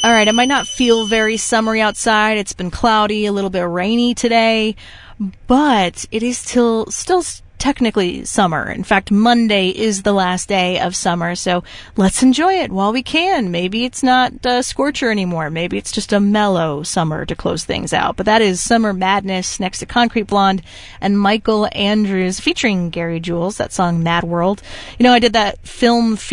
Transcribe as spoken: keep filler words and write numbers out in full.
All right, it might not feel very summery outside. It's been cloudy, a little bit rainy today, but it is still still technically summer. In fact, Monday is the last day of summer, so let's enjoy it while we can. Maybe it's not a scorcher anymore. Maybe it's just a mellow summer to close things out. But that is Summer Madness next to Concrete Blonde and Michael Andrews featuring Gary Jules, that song Mad World. You know, I did that film feature